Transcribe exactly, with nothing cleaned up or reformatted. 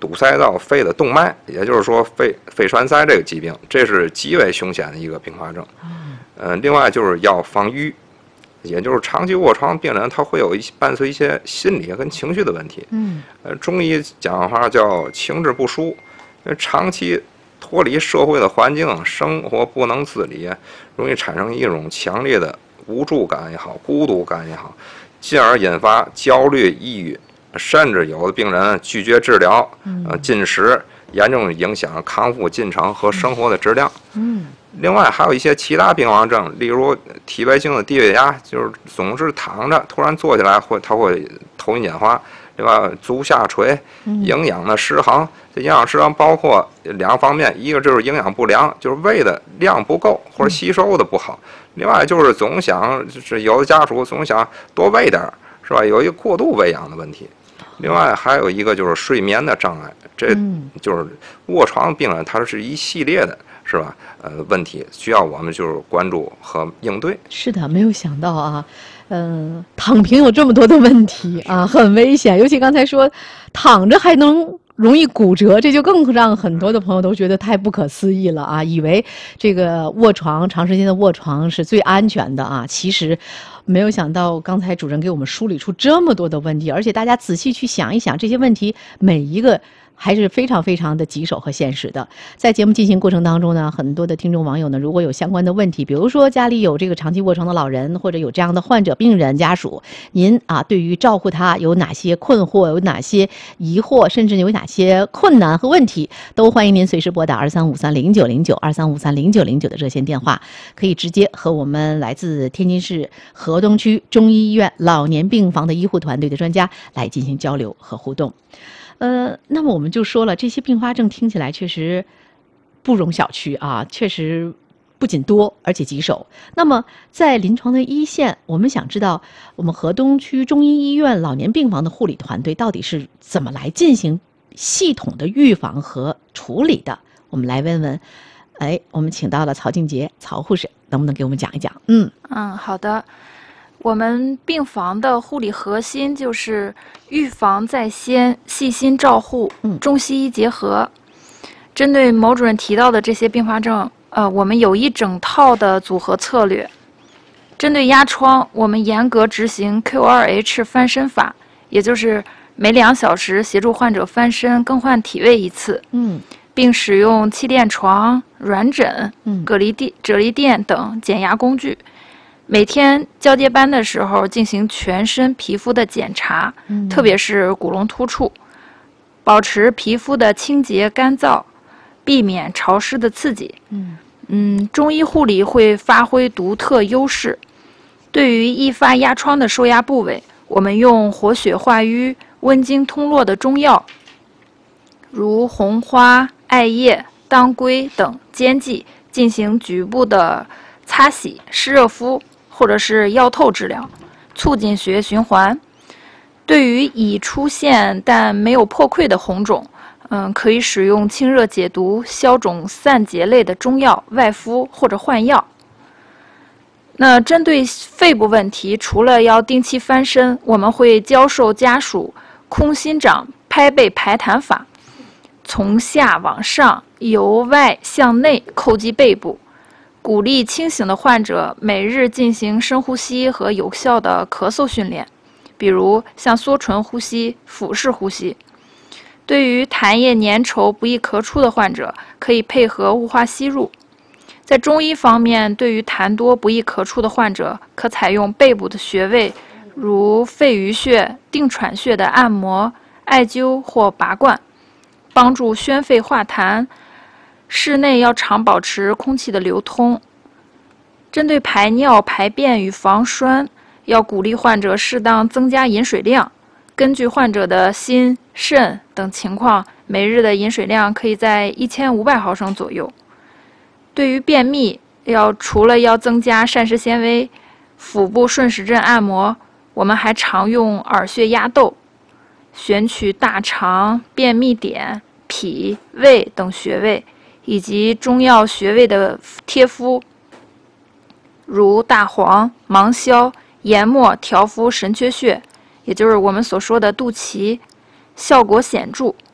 堵塞到肺的动脉，也就是说肺肺栓塞这个疾病，这是极为凶险的一个并发症。呃，另外就是要防郁，也就是长期卧床病人他会有一些伴随一些心理跟情绪的问题。 嗯， 呃，中医讲话叫情志不舒，长期脱离社会的环境，生活不能自理，容易产生一种强烈的无助感也好，孤独感也好，进而引发焦虑、抑郁，甚至有的病人拒绝治疗，呃，进食，严重影响康复进程和生活的质量。 嗯， 另外还有一些其他并发症，例如体位性的低血压，就是总是躺着，突然坐起来会它会头晕眼花。对吧？足下垂，营养的失衡，这营养失衡包括两方面，一个就是营养不良，就是喂的量不够或者吸收的不好；另外就是总想，就是有的家属总想多喂点，是吧？有一个过度喂养的问题。另外还有一个就是睡眠的障碍，这就是卧床病人，它是一系列的，是吧？呃，问题需要我们就是关注和应对。 是的，没有想到啊。嗯，躺平有这么多的问题啊，很危险。尤其刚才说躺着还能容易骨折，这就更让很多的朋友都觉得太不可思议了啊！以为这个卧床长时间的卧床是最安全的啊，其实没有想到刚才主任给我们梳理出这么多的问题，而且大家仔细去想一想，这些问题每一个还是非常非常的棘手和现实的。在节目进行过程当中呢，很多的听众网友呢，如果有相关的问题，比如说家里有这个长期卧床的老人，或者有这样的患者病人家属，您啊对于照顾他有哪些困惑，有哪些疑惑，甚至有哪些困难和问题，都欢迎您随时拨打二三五三零九零九二三五三零九零九的热线电话，可以直接和我们来自天津市河东区中医医院老年病房的医护团队的专家来进行交流和互动。呃，那么我们就说了，这些并发症听起来确实不容小觑啊，确实不仅多，而且棘手。那么在临床的一线，我们想知道我们河东区中医医院老年病房的护理团队到底是怎么来进行系统的预防和处理的。我们来问问，哎，我们请到了曹静杰曹护士，能不能给我们讲一讲？嗯嗯，好的。我们病房的护理核心就是预防在先，细心照护，中西医结合。针对毛主任提到的这些并发症，呃，我们有一整套的组合策略。针对压疮，我们严格执行 Q 二 H 翻身法，也就是每两小时协助患者翻身更换体位一次， 嗯， 并使用气垫床、软枕、啫喱垫、啫喱垫等减压工具。每天交接班的时候进行全身皮肤的检查，嗯、特别是骨龙突触，保持皮肤的清洁干燥，避免潮湿的刺激。嗯嗯，中医护理会发挥独特优势。对于易发压疮的受压部位，我们用活血化瘀、温经通络的中药，如红花、艾叶、当归等煎剂进行局部的擦洗、湿热敷，或者是药透治疗，促进血液循环。对于已出现但没有破溃的红肿，嗯，可以使用清热解毒、消肿散结类的中药外敷或者换药。那针对肺部问题，除了要定期翻身，我们会教授家属空心掌拍背排痰法，从下往上，由外向内叩击背部。鼓励清醒的患者每日进行深呼吸和有效的咳嗽训练，比如像缩唇呼吸、腹式呼吸。对于痰液粘稠不易咳出的患者，可以配合雾化吸入。在中医方面，对于痰多不易咳出的患者，可采用背部的穴位，如肺俞穴、定喘穴的按摩、艾灸或拔罐，帮助宣肺化痰。室内要常保持空气的流通。针对排尿、排便与防栓，要鼓励患者适当增加饮水量。根据患者的心、肾等情况，每日的饮水量可以在一千五百毫升左右。对于便秘，要除了要增加膳食纤维，腹部顺时针按摩，我们还常用耳穴压豆，选取大肠、便秘点、脾、胃等穴位，以及中药穴位的贴敷，如大黄、芒硝、研末调敷神阙穴，也就是我们所说的肚脐，效果显著。